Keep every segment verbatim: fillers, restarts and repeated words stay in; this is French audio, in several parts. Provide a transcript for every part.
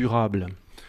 durable?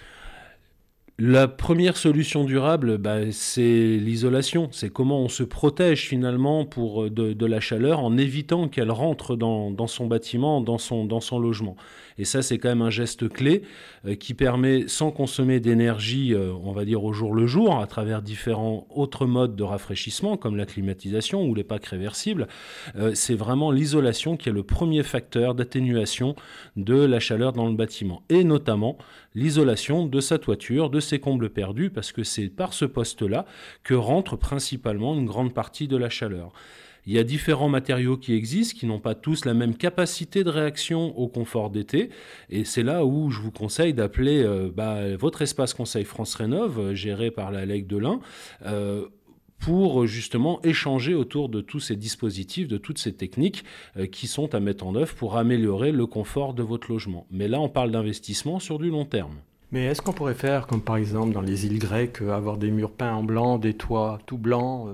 La première solution durable, bah, c'est l'isolation. C'est comment on se protège finalement pour de, de la chaleur en évitant qu'elle rentre dans, dans son bâtiment, dans son, dans son logement. Et ça, c'est quand même un geste clé euh, qui permet, sans consommer d'énergie, euh, on va dire au jour le jour, à travers différents autres modes de rafraîchissement, comme la climatisation ou les packs réversibles, euh, c'est vraiment l'isolation qui est le premier facteur d'atténuation de la chaleur dans le bâtiment. Et notamment l'isolation de sa toiture, de ses combles perdus, parce que c'est par ce poste-là que rentre principalement une grande partie de la chaleur. Il y a différents matériaux qui existent, qui n'ont pas tous la même capacité de réaction au confort d'été, et c'est là où je vous conseille d'appeler euh, bah, votre espace conseil France Rénov', euh, géré par la L E C de l'Ain, euh, pour justement échanger autour de tous ces dispositifs, de toutes ces techniques euh, qui sont à mettre en œuvre pour améliorer le confort de votre logement. Mais là, on parle d'investissement sur du long terme. Mais est-ce qu'on pourrait faire, comme par exemple dans les îles grecques, euh, avoir des murs peints en blanc, des toits tout blancs euh...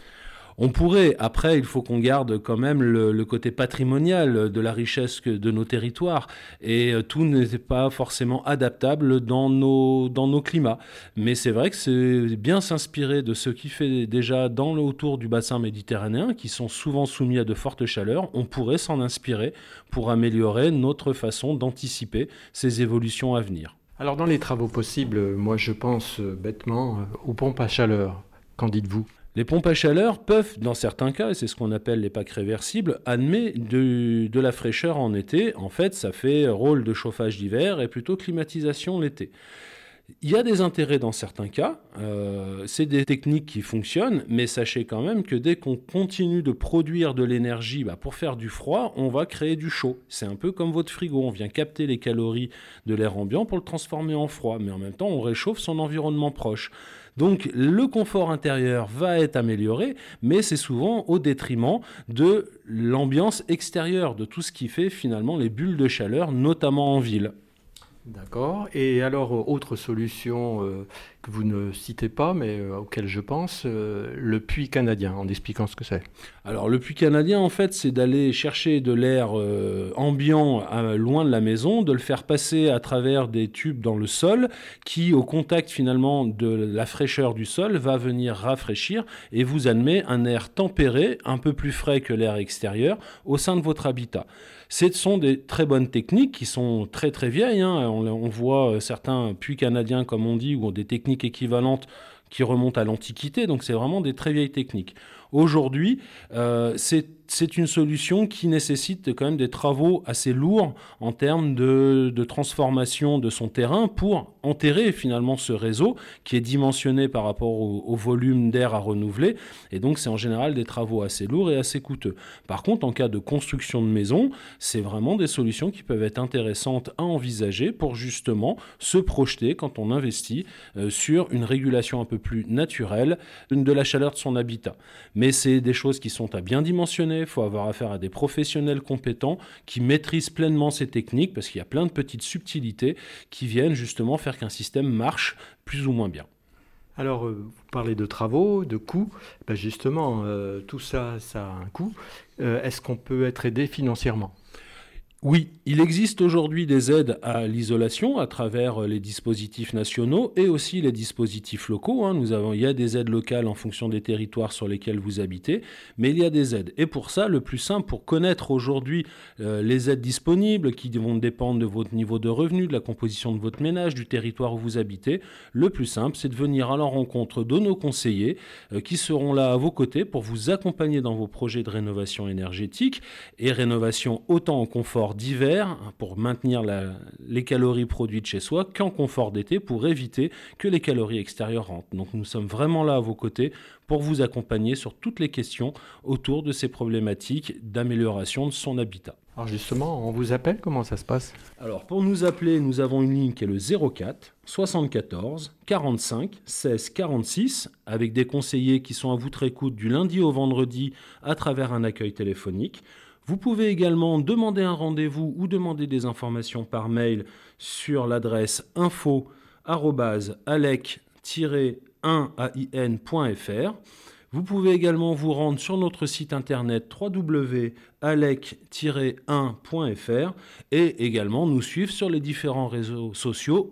On pourrait. Après, il faut qu'on garde quand même le, le côté patrimonial de la richesse de nos territoires. Et euh, tout n'est pas forcément adaptable dans nos, dans nos climats. Mais c'est vrai que c'est bien s'inspirer de ce qui fait déjà dans le, autour du bassin méditerranéen, qui sont souvent soumis à de fortes chaleurs. On pourrait s'en inspirer pour améliorer notre façon d'anticiper ces évolutions à venir. Alors dans les travaux possibles, moi je pense euh, bêtement euh, aux pompes à chaleur. Qu'en dites-vous ? Les pompes à chaleur peuvent, dans certains cas, et c'est ce qu'on appelle les packs réversibles, amener de, de la fraîcheur en été. En fait, ça fait rôle de chauffage d'hiver et plutôt climatisation l'été. Il y a des intérêts dans certains cas, euh, c'est des techniques qui fonctionnent, mais sachez quand même que dès qu'on continue de produire de l'énergie bah, pour faire du froid, on va créer du chaud. C'est un peu comme votre frigo, on vient capter les calories de l'air ambiant pour le transformer en froid, mais en même temps on réchauffe son environnement proche. Donc le confort intérieur va être amélioré, mais c'est souvent au détriment de l'ambiance extérieure, de tout ce qui fait finalement les bulles de chaleur, notamment en ville. D'accord. Et alors, euh, autre solution euh, que vous ne citez pas, mais euh, auquel je pense, euh, le puits canadien, en expliquant ce que c'est. Alors le puits canadien, en fait, c'est d'aller chercher de l'air euh, ambiant à, loin de la maison, de le faire passer à travers des tubes dans le sol, qui, au contact finalement de la fraîcheur du sol, va venir rafraîchir et vous admet un air tempéré, un peu plus frais que l'air extérieur, au sein de votre habitat. Ce sont des très bonnes techniques qui sont très très vieilles. Hein. On, on voit certains puits canadiens, comme on dit, ou ont des techniques équivalentes qui remontent à l'Antiquité. Donc c'est vraiment des très vieilles techniques. Aujourd'hui, euh, c'est, c'est une solution qui nécessite quand même des travaux assez lourds en termes de, de transformation de son terrain pour enterrer finalement ce réseau qui est dimensionné par rapport au, au volume d'air à renouveler. Et donc, c'est en général des travaux assez lourds et assez coûteux. Par contre, en cas de construction de maison, c'est vraiment des solutions qui peuvent être intéressantes à envisager pour justement se projeter quand on investit euh, sur une régulation un peu plus naturelle de la chaleur de son habitat. Mais c'est des choses qui sont à bien dimensionner. Il faut avoir affaire à des professionnels compétents qui maîtrisent pleinement ces techniques parce qu'il y a plein de petites subtilités qui viennent justement faire qu'un système marche plus ou moins bien. Alors, euh, vous parlez de travaux, de coûts. Ben justement, euh, tout ça, ça a un coût. Euh, est-ce qu'on peut être aidé financièrement ? Oui, il existe aujourd'hui des aides à l'isolation à travers les dispositifs nationaux et aussi les dispositifs locaux. Hein. Nous avons, il y a des aides locales en fonction des territoires sur lesquels vous habitez, mais il y a des aides. Et pour ça, le plus simple, pour connaître aujourd'hui euh, les aides disponibles qui vont dépendre de votre niveau de revenu, de la composition de votre ménage, du territoire où vous habitez, le plus simple, c'est de venir à la rencontre de nos conseillers euh, qui seront là à vos côtés pour vous accompagner dans vos projets de rénovation énergétique et rénovation autant en confort d'hiver pour maintenir la, les calories produites chez soi qu'en confort d'été pour éviter que les calories extérieures rentrent. Donc nous sommes vraiment là à vos côtés pour vous accompagner sur toutes les questions autour de ces problématiques d'amélioration de son habitat. Alors justement, on vous appelle, comment ça se passe ? Alors pour nous appeler, nous avons une ligne qui est le zéro quatre soixante-quatorze quarante-cinq seize quarante-six avec des conseillers qui sont à votre écoute du lundi au vendredi à travers un accueil téléphonique. Vous pouvez également demander un rendez-vous ou demander des informations par mail sur l'adresse info arobase alec tiret un point f r. Vous pouvez également vous rendre sur notre site internet w w w point alec tiret un point f r et également nous suivre sur les différents réseaux sociaux